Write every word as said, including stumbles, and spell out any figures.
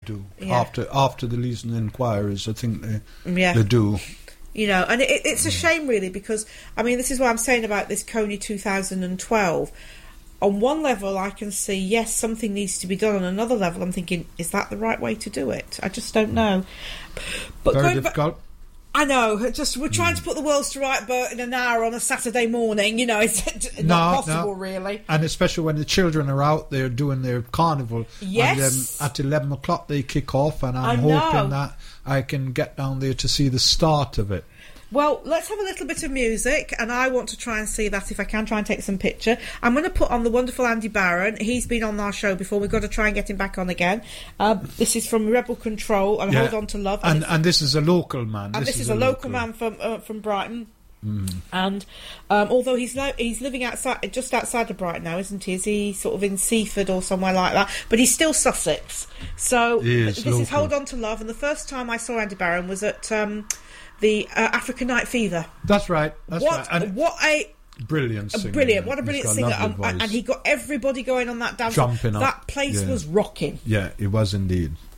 do. Yeah. After after the Leeson inquiries, I think they Yeah. they do. You know, and it, it's a shame, really, because, I mean, this is what I'm saying about this Coney two thousand twelve. On one level, I can see, yes, something needs to be done. On another level, I'm thinking, is that the right way to do it? I just don't know. But Very going difficult. Back, I know. Just we're trying to put the worlds to right, but in an hour on a Saturday morning, you know, it's not No, possible, no. really. And especially when the children are out there doing their carnival. Yes. And then at eleven o'clock they kick off, and I'm I know. hoping that I can get down there to see the start of it. Well, let's have a little bit of music, and I want to try and see that if I can, try and take some picture. I'm going to put on the wonderful Andy Barron. He's been on our show before. We've got to try and get him back on again. Um, this is from Rebel Control and Yeah. Hold On to Love. And it's- and this is a local man. and this, is, a local, man from uh, from Brighton. Mm. And um, although he's li- he's living outside, just outside of Brighton now, isn't he? Is he sort of in Seaford or somewhere like that? But he's still Sussex. So He is this local. is Hold On to Love. And the first time I saw Andy Barron was at um, the uh, African Night Fever. That's right. That's what right. And what a brilliant singer. brilliant! What a He's brilliant got a singer! lovely Um, voice. and he got everybody going on that dance. Jumping up. That place Yeah. was rocking. Yeah, it was indeed.